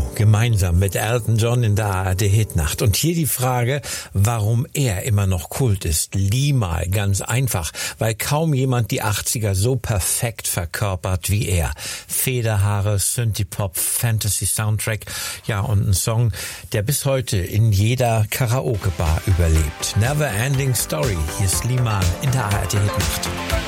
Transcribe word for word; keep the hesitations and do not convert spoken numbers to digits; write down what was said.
gemeinsam mit Elton John in der A R D-Hitnacht. Und hier die Frage, warum er immer noch Kult ist. Limahl, ganz einfach, weil kaum jemand die achtziger so perfekt verkörpert wie er. Federhaare, Synthie-Pop, Fantasy-Soundtrack, ja, und ein Song, der bis heute in jeder Karaoke-Bar überlebt. Never Ending Story, hier ist Limahl in der A R D-Hitnacht.